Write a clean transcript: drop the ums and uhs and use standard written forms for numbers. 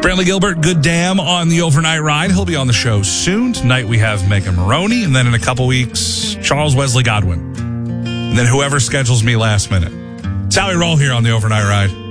Brantley Gilbert, good damn on the overnight ride. He'll be on the show soon. Tonight we have Megan Maroney, and then in a couple weeks, Charles Wesley Godwin. And then whoever schedules me last minute. It's how we roll here on the overnight ride.